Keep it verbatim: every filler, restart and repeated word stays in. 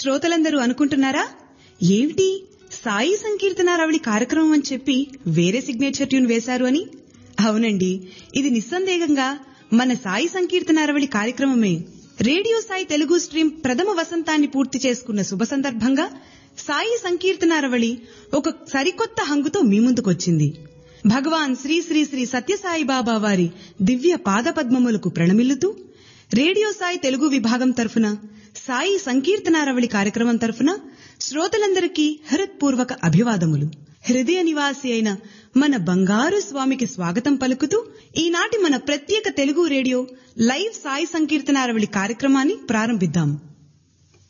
శ్రోతలందరూ అనుకుంటున్నారా, ఏమిటి సాయి సంకీర్తనారవళి కార్యక్రమం అని చెప్పి వేరే సిగ్నేచర్ ట్యూన్ వేశారు అని? అవునండి, ఇది నిస్సందేహంగా మన సాయి సంకీర్తనారవళి కార్యక్రమమే. రేడియో సాయి తెలుగు స్ట్రీమ్ ప్రథమ వసంతాన్ని పూర్తి చేసుకున్న శుభ సందర్భంగా సాయి సంకీర్తనారవళి ఒక సరికొత్త హంగుతో మీ ముందుకొచ్చింది. భగవాన్ శ్రీ శ్రీ శ్రీ సత్యసాయి బాబా వారి దివ్య పాదపద్మములకు ప్రణమిల్లుతూ రేడియో సాయి తెలుగు విభాగం తరఫున సాయి సంకీర్తనారవళి కార్యక్రమం తరఫున శ్రోతలందరికీ హృత్పూర్వక అభివాదములు. హృదయ నివాసి అయిన మన బంగారు స్వామికి స్వాగతం పలుకుతూ ఈనాటి మన ప్రత్యేక తెలుగు రేడియో లైవ్ సాయి సంకీర్తనారవళి కార్యక్రమాన్ని ప్రారంభిద్దాం.